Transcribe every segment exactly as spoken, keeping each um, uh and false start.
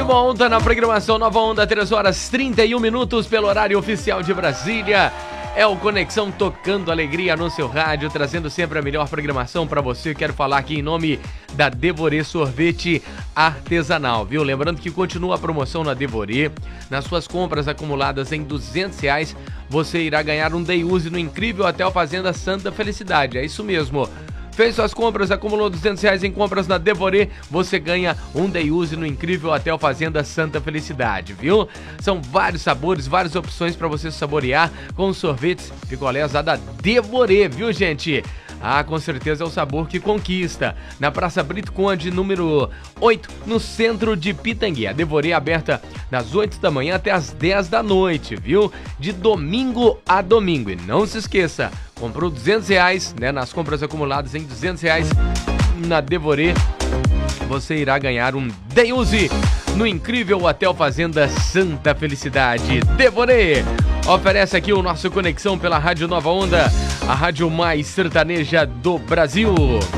volta na programação Nova Onda, três horas e trinta e um minutos pelo horário oficial de Brasília. É o Conexão tocando alegria no seu rádio, trazendo sempre a melhor programação para você. Quero falar aqui em nome da Devorê Sorvete Artesanal, viu? Lembrando que continua a promoção na Devorê. Nas suas compras acumuladas em duzentos reais, você irá ganhar um day use no incrível Hotel Fazenda Santa Felicidade. É isso mesmo. Fez suas compras, acumulou duzentos reais em compras na Devorê, você ganha um day use no incrível Hotel Fazenda Santa Felicidade, viu? São vários sabores, várias opções para você saborear com sorvetes picolés lá da Devorê, viu, gente? Ah, com certeza é o sabor que conquista. Na Praça Brito Conde, número oito, no centro de Pitangui. A Devorê é aberta das oito da manhã até as dez da noite, viu? De domingo a domingo. E não se esqueça, comprou duzentos reais, né? Nas compras acumuladas em duzentos reais na Devorê, você irá ganhar um day use no incrível Hotel Fazenda Santa Felicidade. Devorê oferece aqui o nosso Conexão pela Rádio Nova Onda, a rádio mais sertaneja do Brasil.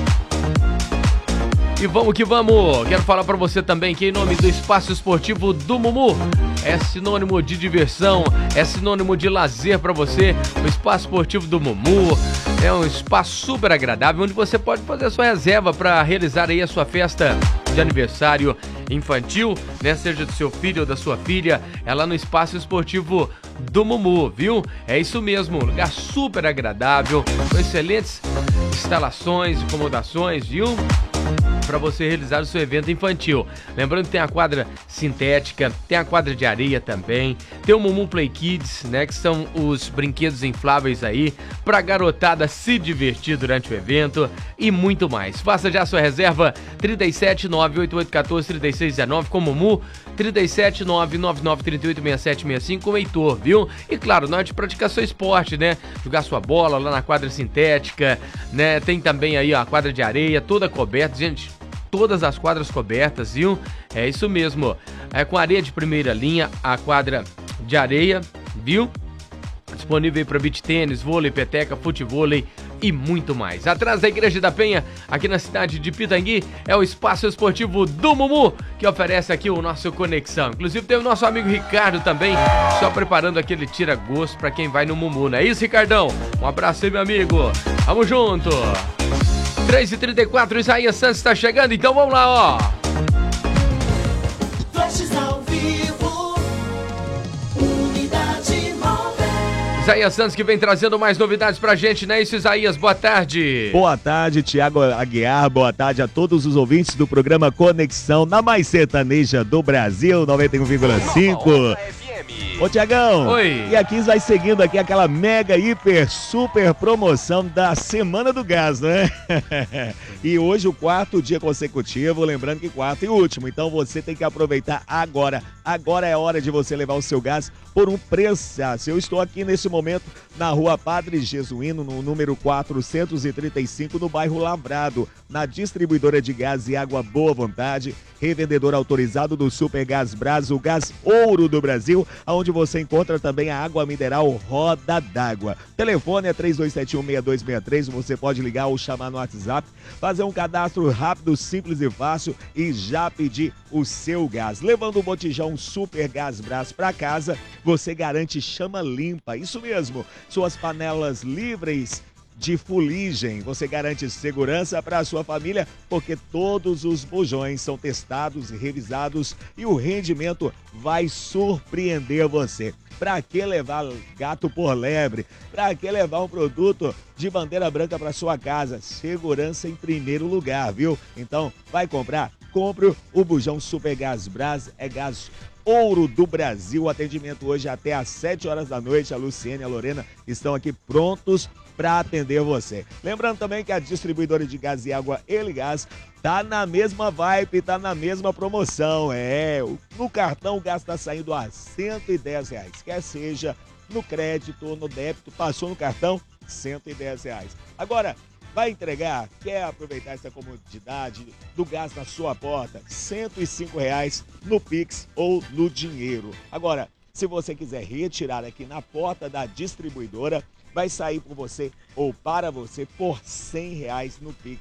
E vamos que vamos! Quero falar pra você também que em nome do Espaço Esportivo do Mumu, é sinônimo de diversão, é sinônimo de lazer pra você. O Espaço Esportivo do Mumu é um espaço super agradável, onde você pode fazer a sua reserva para realizar aí a sua festa de aniversário infantil, né? Seja do seu filho ou da sua filha, é lá no Espaço Esportivo do Mumu, viu? É isso mesmo, um lugar super agradável, com excelentes instalações, acomodações, viu? Para você realizar o seu evento infantil. Lembrando que tem a quadra sintética, tem a quadra de areia também, tem o Mumu Play Kids, né, que são os brinquedos infláveis aí para garotada se divertir durante o evento e muito mais. Faça já a sua reserva trinta e sete, nove oito oito um quatro, trinta e seis dezenove com Mumu, trinta e sete, nove nove nove, trinta e oito, sessenta e sete sessenta e cinco com Heitor, viu? E claro, na hora de praticar seu esporte, né, jogar sua bola lá na quadra sintética, né, tem também aí ó, a quadra de areia toda coberta, gente. Todas as quadras cobertas, viu? É isso mesmo. É com areia de primeira linha, a quadra de areia, viu? Disponível para beach tênis, vôlei, peteca, futevôlei e muito mais. Atrás da Igreja da Penha, aqui na cidade de Pitangui, é o Espaço Esportivo do Mumu, que oferece aqui o nosso Conexão. Inclusive tem o nosso amigo Ricardo também, só preparando aquele tira-gosto para quem vai no Mumu, não é isso, Ricardão? Um abraço aí, meu amigo. Vamos junto! três e trinta e quatro, Isaías Santos está chegando, então vamos lá, ó. Flashes ao vivo, Unidade Móvel. Isaías Santos que vem trazendo mais novidades pra gente, né? Isso, Isaías, boa tarde. Boa tarde, Thiago Aguiar, boa tarde a todos os ouvintes do programa Conexão, na mais sertaneja do Brasil, noventa e um vírgula cinco. Ô Tiagão, oi. E aqui vai seguindo aqui aquela mega, hiper, super promoção da Semana do Gás, né? E hoje o quarto dia consecutivo, lembrando que quarto e último, então você tem que aproveitar agora. Agora é hora de você levar o seu gás por um preçaço. Eu estou aqui nesse momento na rua Padre Jesuíno, no número quatrocentos e trinta e cinco, no bairro Lavrado, na distribuidora de gás e água Boa Vontade, revendedor autorizado do Super Gás Brás, o gás ouro do Brasil, onde você encontra também a água mineral Roda d'Água. Telefone é três dois sete um, seis dois seis três, você pode ligar ou chamar no WhatsApp, fazer um cadastro rápido, simples e fácil e já pedir o seu gás. Levando um botijão Super Gás Brás para casa, você garante chama limpa, isso mesmo, suas panelas livres de fuligem. Você garante segurança para a sua família, porque todos os bujões são testados e revisados e o rendimento vai surpreender você. Para que levar gato por lebre? Para que levar um produto de bandeira branca para sua casa? Segurança em primeiro lugar, viu? Então, vai comprar? Compre o bujão Super Gás Brás, é gás ouro do Brasil. Atendimento hoje até às sete horas da noite. A Luciene e a Lorena estão aqui prontos para atender você. Lembrando também que a distribuidora de gás e água Eligás tá na mesma vibe, tá na mesma promoção. É, no cartão o gás tá saindo a cento e dez reais. Quer seja no crédito ou no débito, passou no cartão, cento e dez reais. Agora, vai entregar? Quer aproveitar essa comodidade do gás na sua porta? cento e cinco reais no Pix ou no dinheiro. Agora, se você quiser retirar aqui na porta da distribuidora, vai sair por você ou para você por cem reais no Pix